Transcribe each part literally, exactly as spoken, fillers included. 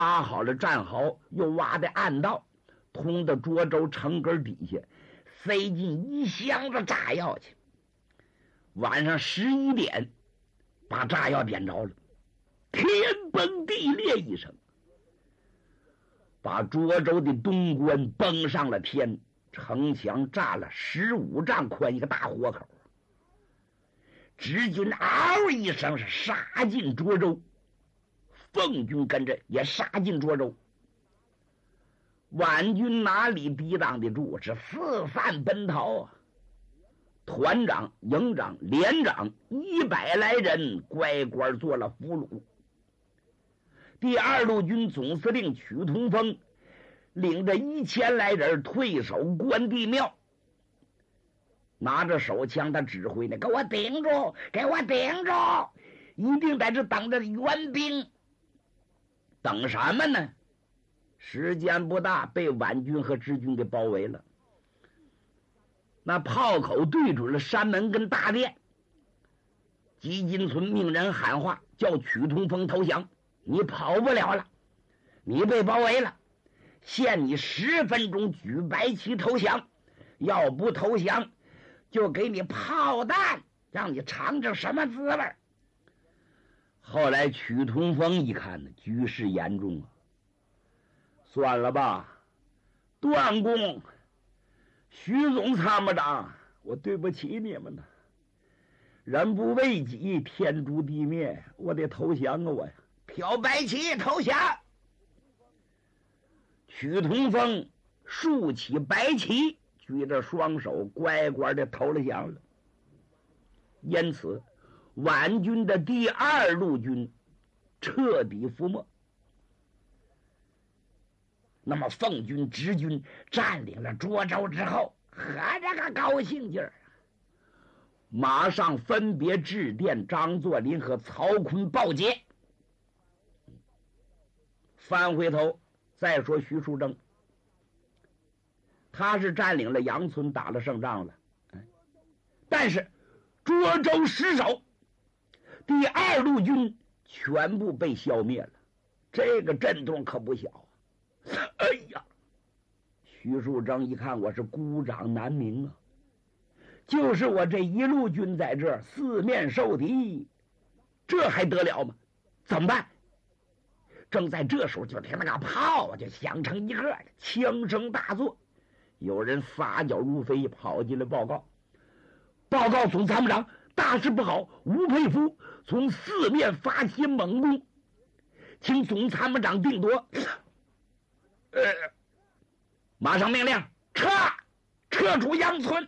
搭好了战壕，又挖的暗道，通到涿州城根底下，塞进一箱子炸药去。晚上十一点，把炸药点着了，天崩地裂一声，把涿州的东关崩上了天，城墙炸了十五丈宽一个大豁口。直军嗷一声是杀进涿州，奉军跟着也杀进涿州。皖军哪里抵挡得住，是四散奔逃啊！团长、营长、连长一百来人乖乖做了俘虏。第二路军总司令曲同峰领着一千来人退守关帝庙，拿着手枪，他指挥呢：“给我顶住，给我顶住！一定在这等着援兵。”等什么呢？时间不大，被皖军和直军给包围了。那炮口对准了山门跟大殿，吉金村命人喊话，叫曲同峰投降。你跑不了了，你被包围了，限你十分钟举白旗投降，要不投降就给你炮弹，让你尝尝什么滋味。后来曲同峰一看呢，局势严重啊，算了吧，段公、徐总参谋长，我对不起你们呢。人不为己，天诛地灭，我得投降啊！我呀，挑白旗投降。曲同峰竖起白旗，举着双手，乖乖的投了降了。因此，皖军的第二路军彻底覆没。那么奉军、直军占领了涿州之后，合着个高兴劲儿，马上分别致电张作霖和曹锟报捷。翻回头再说徐树铮，他是占领了杨村，打了胜仗了，但是涿州失守，第二路军全部被消灭了，这个震动可不小。哎呀，徐树铮一看我是孤掌难鸣啊，就是我这一路军在这儿四面受敌，这还得了吗？怎么办？正在这时候，就听那个炮就响成一个，枪声大作，有人撒脚如飞跑进来报告，报告总参谋长，大事不好，吴佩孚从四面发起猛攻，请总参谋长定夺。呃，马上命令撤，撤出杨村，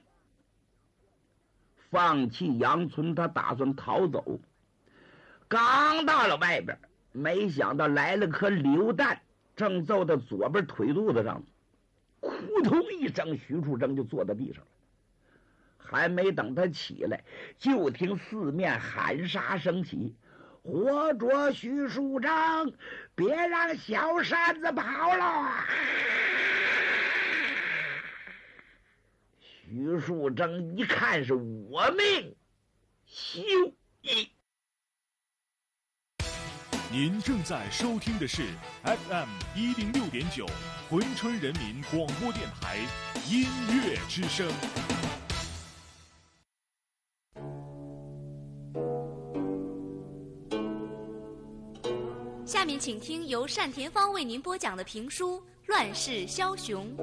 放弃杨村，他打算逃走。刚到了外边，没想到来了颗榴弹，正揍到左边腿肚子上，扑通一声，徐树铮就坐在地上了。还没等他起来，就听四面喊杀声起，活捉徐树铮，别让小扇子跑了！徐树铮一看是我命休矣。 您正在收听的是 F M 一零六点九珲春人民广播电台音乐之声。 下面请听由单田芳为您播讲的评书《乱世枭雄》。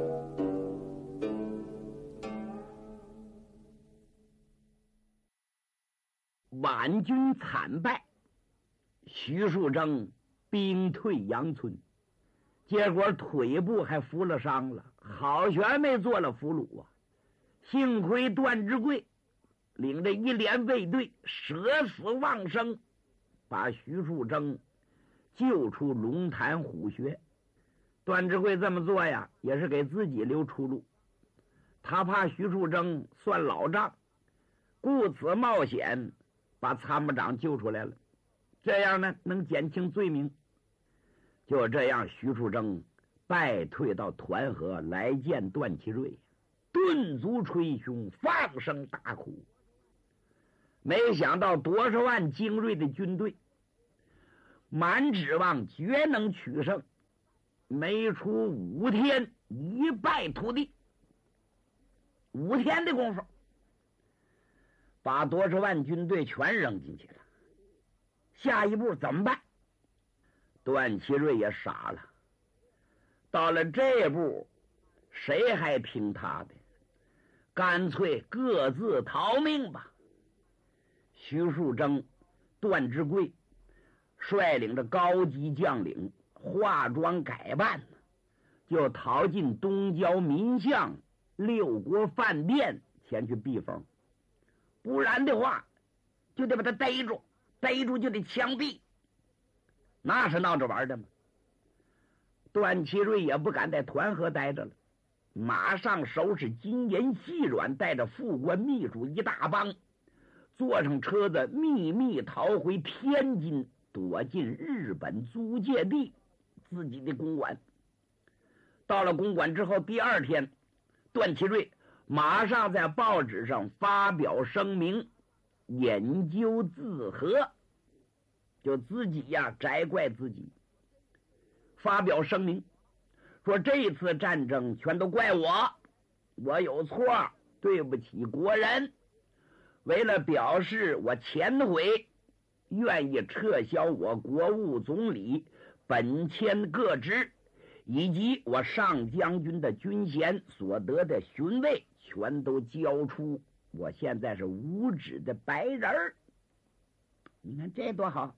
皖军惨败，徐树铮兵退杨村，结果腿部还负了伤了，好悬没做了俘虏啊！幸亏段志贵领着一连卫队舍死忘生，把徐树铮救出龙潭虎穴。段志贵这么做呀，也是给自己留出路。他怕徐树铮算老账，故此冒险把参谋长救出来了，这样呢能减轻罪名。就这样，徐树铮败退到团河，来见段祺瑞，顿足捶胸，放声大哭。没想到多少万精锐的军队，满指望绝能取胜， 没出五天，一败涂地。五天的功夫，把多少万军队全扔进去了。下一步怎么办？段祺瑞也傻了。到了这步，谁还听他的？干脆各自逃命吧。徐树铮、段志贵率领着高级将领化妆改扮，就逃进东郊民巷六国饭店前去避风，不然的话就得把他逮住，逮住就得枪毙，那是闹着玩的吗？段祺瑞也不敢在团河待着了，马上收拾金银细软，带着副官秘书一大帮，坐上车子秘密逃回天津，躲进日本租界地自己的公馆。到了公馆之后，第二天段祺瑞马上在报纸上发表声明，研究自和，就自己呀摘怪自己，发表声明说这次战争全都怪我，我有错，对不起国人。为了表示我前悔，愿意撤销我国务总理本迁各职，以及我上将军的军衔所得的勋位，全都交出。我现在是无指的白人儿，你看这多好。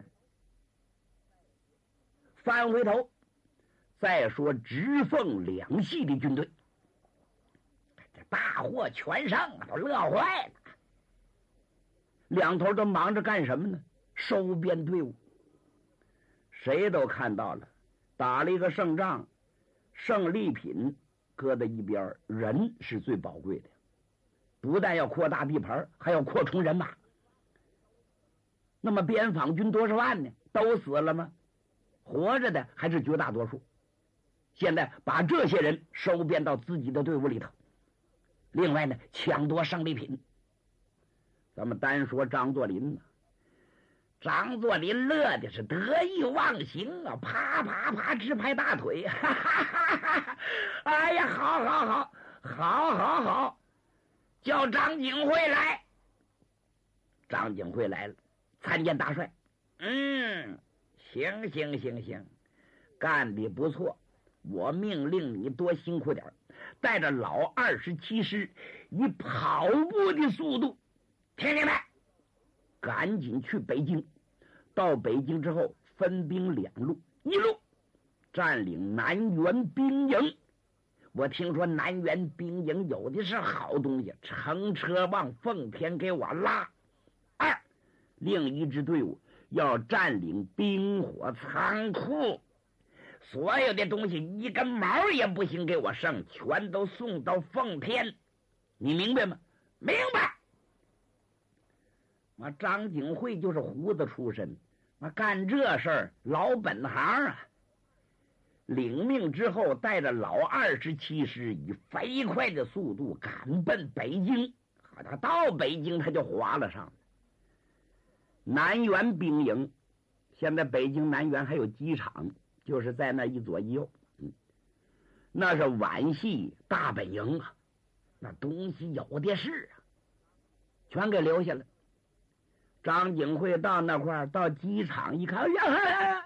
翻回头再说直奉两系的军队，这大获全胜啊，都乐坏了。两头都忙着干什么呢？收编队伍。谁都看到了，打了一个胜仗，胜利品搁在一边，人是最宝贵的。不但要扩大地盘，还要扩充人马。那么边防军多少万呢？都死了吗？活着的还是绝大多数。现在把这些人收编到自己的队伍里头。另外呢，抢夺胜利品。咱们单说张作霖呢，张作霖乐的是得意忘形啊，啪啪啪直拍大腿，哈哈哈哈！哎呀，好好好，好好好，叫张景惠来。张景惠来了，参见大帅。嗯，行行行行，干得不错，我命令你多辛苦点，带着老二十七师以跑步的速度，听见没？赶紧去北京。到北京之后，分兵两路，一路占领南园兵营。我听说南园兵营有的是好东西，乘车往奉天给我拉。二，另一支队伍要占领兵火仓库，所有的东西一根毛也不行给我剩，全都送到奉天。你明白吗？明白。我张景惠就是胡子出身，我干这事儿老本行啊。领命之后，带着老二十七师以飞快的速度赶奔北京。他到北京他就划了上南园兵营。现在北京南园还有机场，就是在那一左一右。嗯，那是皖系大本营啊，那东西有的是啊，全给留下了。张景惠到那块儿，到机场一看，呀，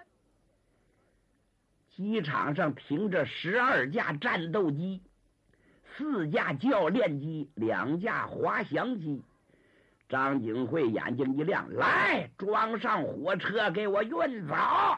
机场上停着十二架战斗机，四架教练机，两架滑翔机。张景惠眼睛一亮，来，装上火车给我运走。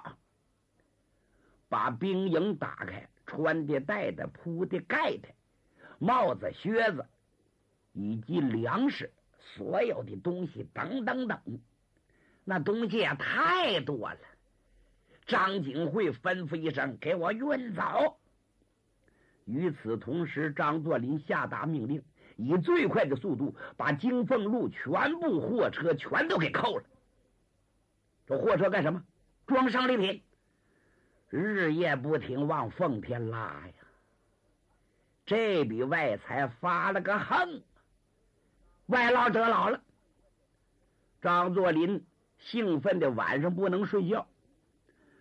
把兵营打开，穿的、戴的、铺的、盖的，帽子、靴子以及粮食，所有的东西等等等，那东西啊太多了。张景惠吩咐一声，给我运走。与此同时，张作霖下达命令，以最快的速度把京凤路全部货车全都给扣了。这货车干什么？装上礼品，日夜不停往奉天拉呀。这笔外财发了个横，外劳得老了。张作霖兴奋的晚上不能睡觉，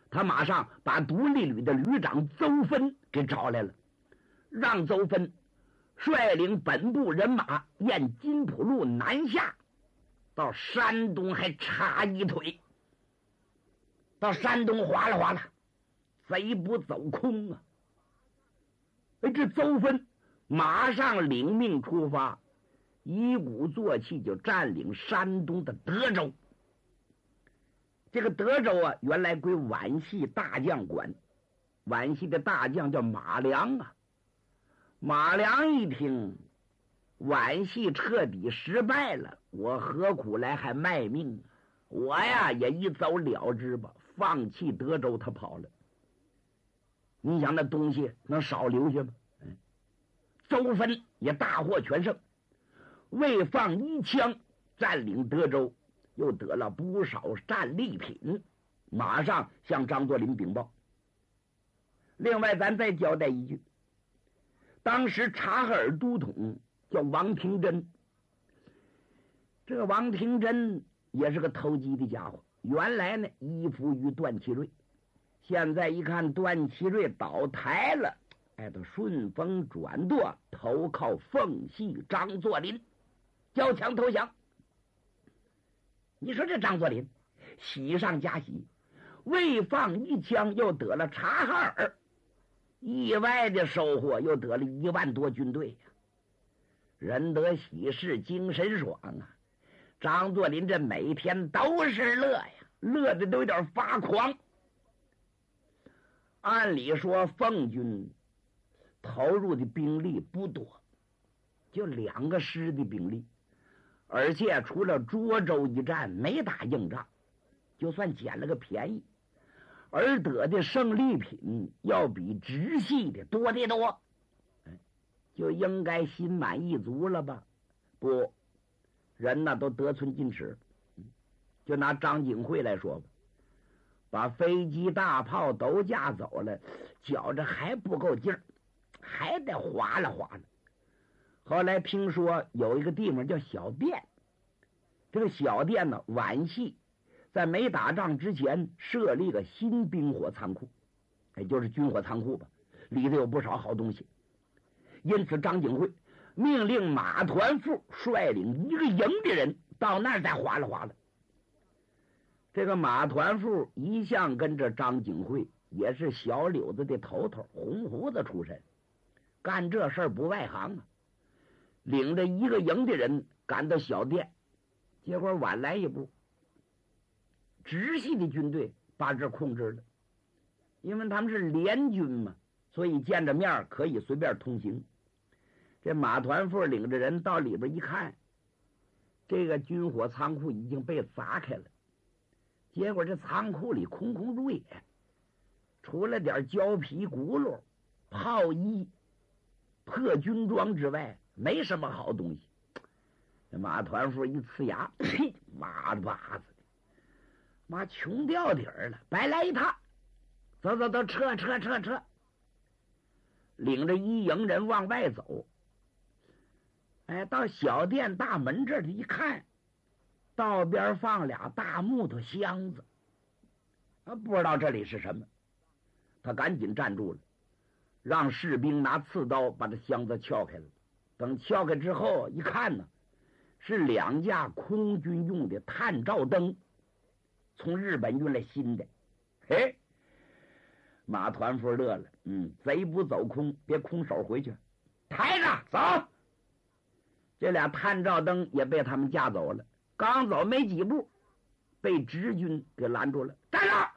他马上把独立旅的旅长邹芬给找来了，让邹芬率领本部人马沿金浦路南下，到山东还差一腿，到山东哗啦哗啦，贼不走空啊！哎，这邹芬马上领命出发，一鼓作气就占领山东的德州。这个德州啊，原来归皖系大将管，皖系的大将叫马良啊。马良一听皖系彻底失败了，我何苦来还卖命？我呀也一走了之吧，放弃德州，他跑了。你想那东西能少留下吗？嗯，邹芬也大获全胜，未放一枪占领德州，又得了不少战利品，马上向张作霖禀报。另外咱再交代一句，当时察哈尔都统叫王廷珍，这个王廷珍也是个投机的家伙，原来呢依附于段祺瑞，现在一看段祺瑞倒台了，哎，他顺风转舵，投靠奉系张作霖，交枪投降。你说这张作霖喜上加喜，未放一枪又得了察哈尔，意外的收获又得了一万多军队呀、啊！人得喜事精神爽啊！张作霖这每天都是乐呀，乐的都有点发狂。按理说奉军投入的兵力不多，就两个师的兵力，而且除了涿州一战没打硬仗，就算捡了个便宜，而得的胜利品要比直系的多得多，就应该心满意足了吧？不，人呢都得寸进尺。就拿张景惠来说吧，把飞机大炮都架走了，觉着还不够劲儿，还得划拉划拉。后来听说有一个地方叫小店，这个小店呢，皖系在没打仗之前设立个新兵火仓库，也就是军火仓库吧，里头有不少好东西。因此张景惠命令马团副率领一个营的人到那儿再划拉划拉。这个马团副一向跟着张景惠，也是小柳子的头头，红胡子出身，干这事儿不外行啊。领着一个营的人赶到小店，结果晚来一步，直系的军队把这控制了，因为他们是联军嘛，所以见着面可以随便通行。这马团副领着人到里边一看，这个军火仓库已经被砸开了，结果这仓库里空空如也，除了点胶皮轱辘、炮衣、破军装之外，没什么好东西。这马团副一呲牙，呸，妈的巴子，妈穷掉底儿了，白来一趟，走走走，撤撤撤撤，领着一营人往外走。哎，到小店大门这里一看，道边放俩大木头箱子，啊，不知道这里是什么，他赶紧站住了，让士兵拿刺刀把这箱子撬开了。等撬开之后一看呢，是两架空军用的探照灯，从日本运来新的。嘿，马团副乐了，嗯，贼不走空，别空手回去，抬着走。这俩探照灯也被他们架走了，刚走没几步，被直军给拦住了。站着！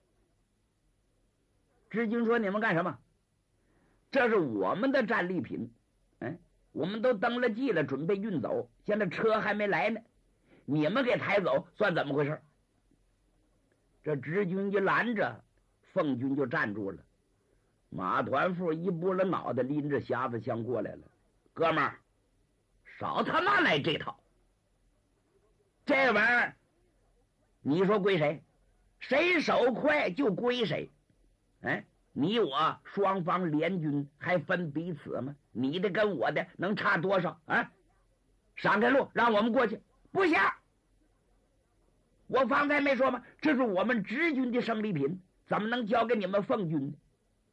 直军说：“你们干什么？这是我们的战利品，哎，我们都登了记了，准备运走，现在车还没来呢，你们给抬走，算怎么回事？”这直军一拦着，奉军就站住了。马团副一拨了脑袋，拎着匣子枪过来了。哥们儿，少他妈来这套！这玩意儿，你说归谁？谁手快就归谁。哎，你我双方联军还分彼此吗？你的跟我的能差多少啊？闪开路，让我们过去。不行，我方才没说吗？这是我们直军的胜利品， 怎么能交给你们奉军呢？